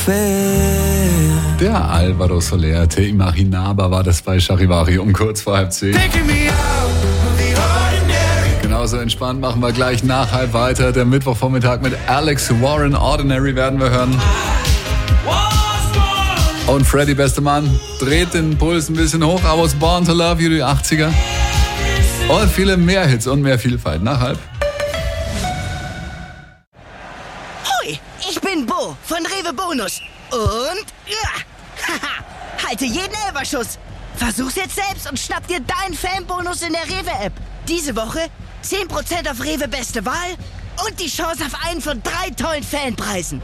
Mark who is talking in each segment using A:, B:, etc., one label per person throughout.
A: fair.
B: Der Alvaro Soler, Te Imaginaba war das bei Charivari um kurz vor 9:30. Genauso entspannt machen wir gleich nach 9:30 weiter. Der Mittwochvormittag mit Alex Warren, Ordinary werden wir hören. Und Freddy, beste Mann, dreht den Puls ein bisschen hoch. I was born to love you, die 80er. Und viele mehr Hits und mehr Vielfalt. Nach 9:30.
C: Hoi, ich bin Bo von Rewe Bonus. Und halte jeden Elferschuss. Versuch's jetzt selbst und schnapp dir deinen Fanbonus in der Rewe-App. Diese Woche 10% auf Rewe Beste Wahl und die Chance auf einen von 3 tollen Fanpreisen.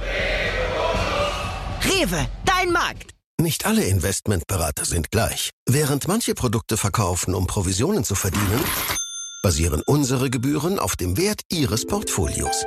C: Rewe, dein Markt.
D: Nicht alle Investmentberater sind gleich. Während manche Produkte verkaufen, um Provisionen zu verdienen, basieren unsere Gebühren auf dem Wert Ihres Portfolios.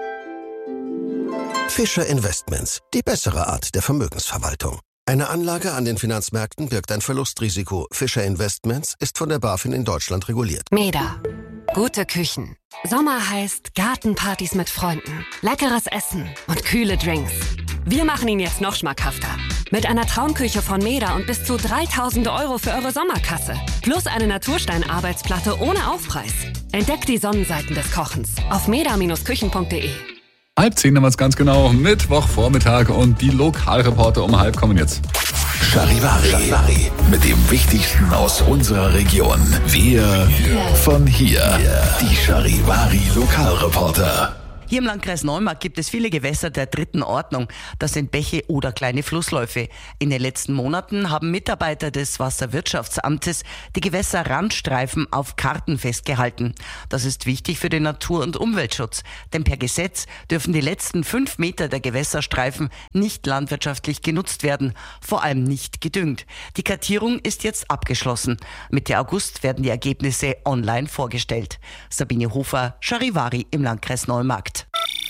D: Fischer Investments, die bessere Art der Vermögensverwaltung. Eine Anlage an den Finanzmärkten birgt ein Verlustrisiko. Fischer Investments ist von der BaFin in Deutschland reguliert.
E: Meda. Gute Küchen. Sommer heißt Gartenpartys mit Freunden, leckeres Essen und kühle Drinks. Wir machen ihn jetzt noch schmackhafter. Mit einer Traumküche von Meda und bis zu 3.000 € für eure Sommerkasse. Plus eine Naturstein-Arbeitsplatte ohne Aufpreis. Entdeckt die Sonnenseiten des Kochens auf meda-küchen.de.
B: 9:30 haben wir es ganz genau. Mittwochvormittag und die Lokalreporter um 9:30 kommen jetzt.
F: Charivari. Mit dem Wichtigsten aus unserer Region. Wir von hier. Die Charivari Lokalreporter.
C: Hier im Landkreis Neumarkt gibt es viele Gewässer der 3. Ordnung. Das sind Bäche oder kleine Flussläufe. In den letzten Monaten haben Mitarbeiter des Wasserwirtschaftsamtes die Gewässerrandstreifen auf Karten festgehalten. Das ist wichtig für den Natur- und Umweltschutz. Denn per Gesetz dürfen die letzten 5 Meter der Gewässerstreifen nicht landwirtschaftlich genutzt werden, vor allem nicht gedüngt. Die Kartierung ist jetzt abgeschlossen. Mitte August werden die Ergebnisse online vorgestellt. Sabine Hofer, Charivari im Landkreis Neumarkt.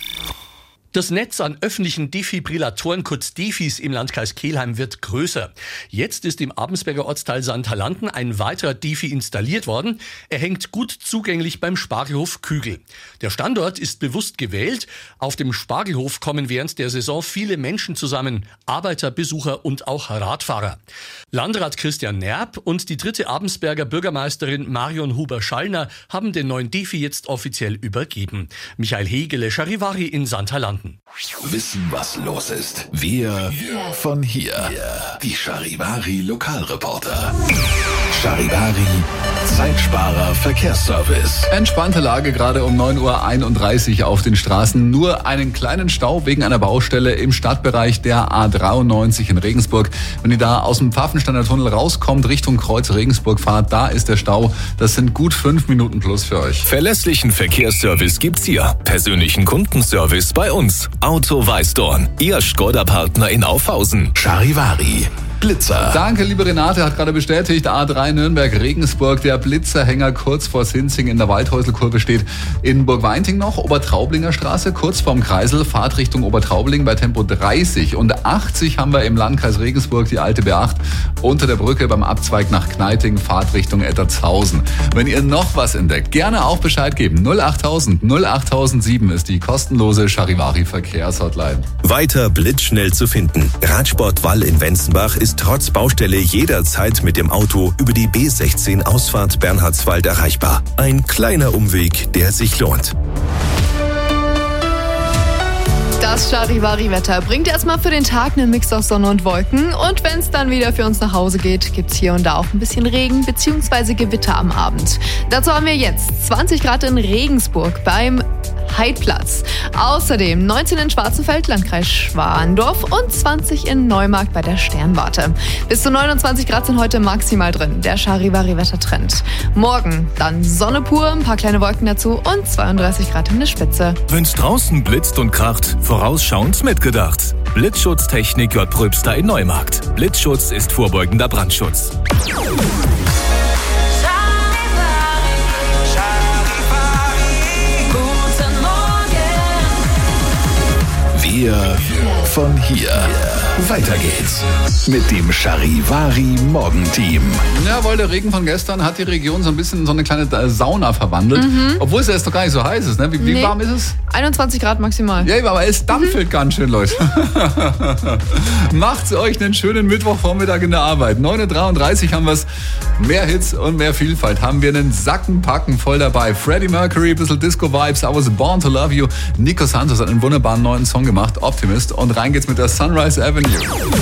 G: Das Netz an öffentlichen Defibrillatoren, kurz Defis, im Landkreis Kelheim wird größer. Jetzt ist im Abensberger Ortsteil Sandhalanden ein weiterer Defi installiert worden. Er hängt gut zugänglich beim Spargelhof Kügel. Der Standort ist bewusst gewählt. Auf dem Spargelhof kommen während der Saison viele Menschen zusammen. Arbeiter, Besucher und auch Radfahrer. Landrat Christian Nerb und die 3. Abensberger Bürgermeisterin Marion Huber-Schallner haben den neuen Defi jetzt offiziell übergeben. Michael Hegele, Charivari in Sandhalanden.
F: Wissen, was los ist. Wir von hier. Die Charivari Lokalreporter. Charivari Zeitsparer Verkehrsservice.
B: Entspannte Lage gerade um 9:31 Uhr auf den Straßen. Nur einen kleinen Stau wegen einer Baustelle im Stadtbereich der A93 in Regensburg. Wenn ihr da aus dem Pfaffensteiner Tunnel rauskommt, Richtung Kreuz Regensburg fahrt, da ist der Stau. Das sind gut 5 Minuten plus für euch.
H: Verlässlichen Verkehrsservice gibt's hier. Persönlichen Kundenservice bei uns. Auto Weißdorn. Ihr Skoda-Partner in Aufhausen.
F: Charivari. Blitzer.
B: Danke, liebe Renate, hat gerade bestätigt, A3 Nürnberg-Regensburg, der Blitzerhänger kurz vor Sinzing in der Waldhäuselkurve steht. In Burgweinting noch, Obertraublinger Straße, kurz vorm Kreisel, Fahrtrichtung Obertraubling bei Tempo 30 und 80 haben wir im Landkreis Regensburg die alte B8 unter der Brücke beim Abzweig nach Kneiting, Fahrtrichtung Ettertshausen. Wenn ihr noch was entdeckt, gerne auch Bescheid geben. 08000 08007 ist die kostenlose Charivari Verkehrshotline.
H: Weiter blitzschnell zu finden. Radsport Wall in Wenzenbach ist trotz Baustelle jederzeit mit dem Auto über die B16 Ausfahrt Bernhardswald erreichbar. Ein kleiner Umweg, der sich lohnt.
I: Das Charivari-Wetter bringt erstmal für den Tag einen Mix aus Sonne und Wolken. Und wenn es dann wieder für uns nach Hause geht, gibt es hier und da auch ein bisschen Regen bzw. Gewitter am Abend. Dazu haben wir jetzt 20 Grad in Regensburg beim Heidplatz. Außerdem 19 in Schwarzenfeld, Landkreis Schwandorf und 20 in Neumarkt bei der Sternwarte. Bis zu 29 Grad sind heute maximal drin, der Charivari-Wettertrend. Morgen dann Sonne pur, ein paar kleine Wolken dazu und 32 Grad in der Spitze.
H: Wenn's draußen blitzt und kracht, vorausschauend mitgedacht. Blitzschutztechnik J. Pröbster in Neumarkt. Blitzschutz ist vorbeugender Brandschutz.
F: Wir von hier. Weiter geht's mit dem Charivari Morgenteam.
B: Jawohl, der Regen von gestern hat die Region so ein bisschen in so eine kleine Sauna verwandelt. Obwohl es ja jetzt doch gar nicht so heiß ist. Ne? Wie warm ist es?
I: 21 Grad maximal.
B: Ja, aber es dampfelt ganz schön, Leute. Macht's euch einen schönen Mittwochvormittag in der Arbeit. 9.33 Uhr haben wir's. Mehr Hits und mehr Vielfalt haben wir einen Sackenpacken voll dabei. Freddie Mercury, ein bisschen Disco-Vibes, I was born to love you. Nico Santos hat einen wunderbaren neuen Song gemacht, Optimist. Und rein geht's mit der Sunrise Avenue.